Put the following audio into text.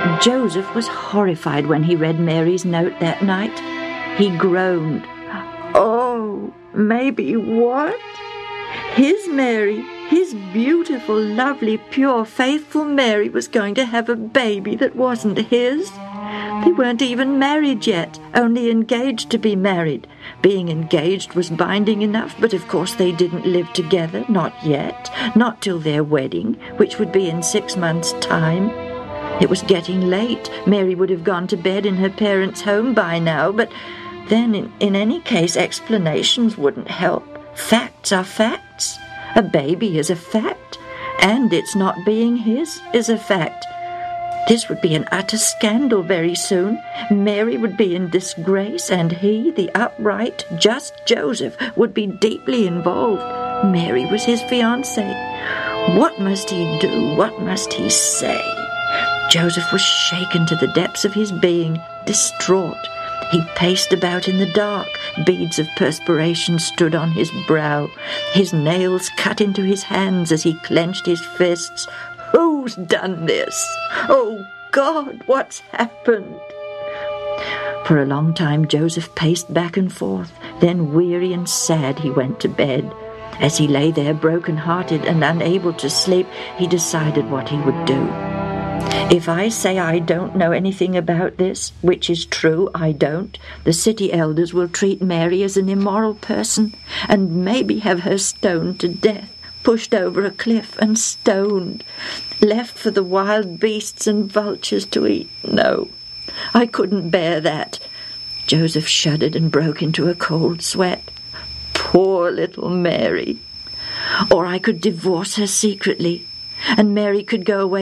Joseph was horrified when he read Mary's note that night. He groaned. Oh, maybe what? His Mary, his beautiful, lovely, pure, faithful Mary was going to have a baby that wasn't his. They weren't even married yet, only engaged to be married. Being engaged was binding enough, but of course they didn't live together, not yet, not till their wedding, which would be in 6 months' time. It was getting late. Mary would have gone to bed in her parents' home by now, but then in any case explanations wouldn't help. Facts are facts. A baby is a fact, and its not being his is a fact. This would be an utter scandal very soon. Mary would be in disgrace, and he, the upright, just Joseph, would be deeply involved. Mary was his fiancée. What must he do? What must he say? Joseph was shaken to the depths of his being, distraught. He paced about in the dark. Beads of perspiration stood on his brow. His nails cut into his hands as he clenched his fists. Who's done this? Oh, God, what's happened? For a long time Joseph paced back and forth. Then, weary and sad, he went to bed. As he lay there broken-hearted and unable to sleep, he decided what he would do. If I say I don't know anything about this, which is true, I don't, the city elders will treat Mary as an immoral person and maybe have her stoned to death, pushed over a cliff and stoned, left for the wild beasts and vultures to eat. No, I couldn't bear that. Joseph shuddered and broke into a cold sweat. Poor little Mary. Or I could divorce her secretly, and Mary could go away